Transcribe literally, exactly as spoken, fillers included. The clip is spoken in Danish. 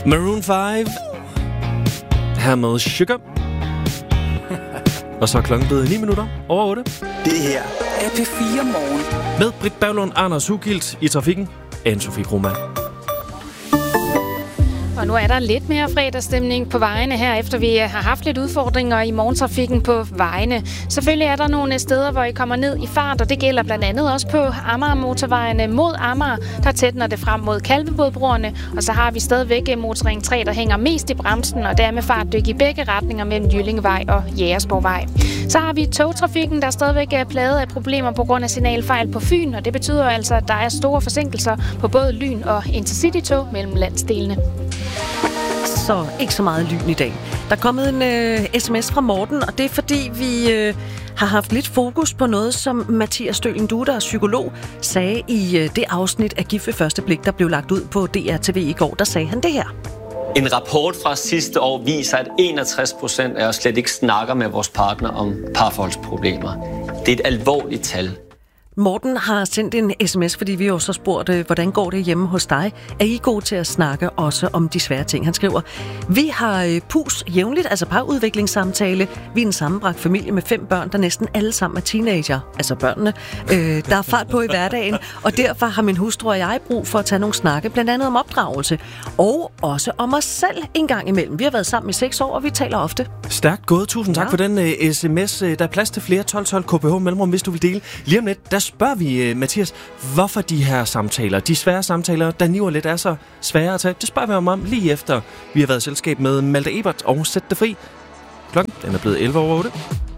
Maroon fem. Her med Sugar. Og så er klokken blevet ni minutter over otte. Det her er P fire Morgen. Med Britt Berglund, Anders Hugilt i trafikken. Anne-Sophie Krohmann. Og nu er der lidt mere fredagsstemning på vejene her, efter vi har haft lidt udfordringer i morgentrafikken på vejene. Selvfølgelig er der nogle steder, hvor I kommer ned i fart, og det gælder blandt andet også på Amager-motorvejene mod Amager. Der tætner det frem mod Kalvebodbroerne, og så har vi stadigvæk motorring tre, der hænger mest i bremsen, og dermed fartdyk i begge retninger mellem Jyllingevej og Jægersborgvej. Så har vi togtrafikken, der stadigvæk er plaget af problemer på grund af signalfejl på Fyn, og det betyder altså, at der er store forsinkelser på både Lyn og Intercity-tog mellem landsdelene. Så ikke så meget lyn i dag. Der er kommet en øh, sms fra Morten, og det er fordi, vi øh, har haft lidt fokus på noget, som Mathias Stølen Due, der er psykolog, sagde i øh, det afsnit af Gift ved første blik, der blev lagt ud på D R T V i går. Der sagde han det her. En rapport fra sidste år viser, at enogtres procent af os slet ikke snakker med vores partner om parforholdsproblemer. Det er et alvorligt tal. Morten har sendt en sms, fordi vi også har spurgt, hvordan går det hjemme hos dig? Er I gode til at snakke også om de svære ting? Han skriver, vi har pus jævnligt, altså parudviklingssamtale. Vi er en sammenbragt familie med fem børn, der næsten alle sammen er teenager, altså børnene. Øh, der er fart på i hverdagen, og derfor har min hustru og jeg brug for at tage nogle snakke, blandt andet om opdragelse, og også om os selv en gang imellem. Vi har været sammen i seks år, og vi taler ofte. Stærkt gået. Tusind tak ja. for den uh, sms. Der er plads til flere tolv tolv K P H mellemrum, hvis du vil dele. Lige om lidt, der spørger vi, uh, Mathias, hvorfor de her samtaler, de svære samtaler, der niver lidt er så svære at tage, det spørger vi om, om lige efter vi har været i selskab med Malte Ebert og Sæt det fri. Klokken den er blevet elleve over otte.